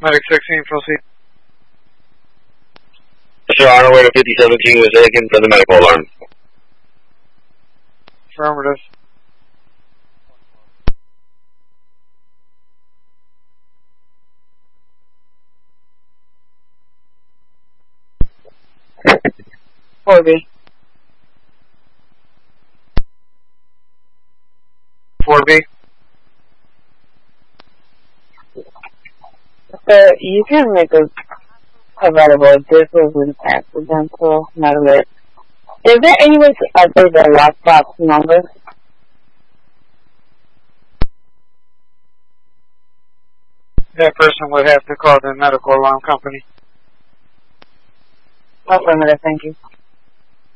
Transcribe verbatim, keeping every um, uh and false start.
Medic sixteen, proceed. Sir, on our way to fifty seventeen was taken for the medical alarm. Affirmative. four B. four B. So you can make a available. This was an accidental, not alert. Is there any way to update the lockbox number? That person would have to call the medical alarm company. Affirmative, thank you.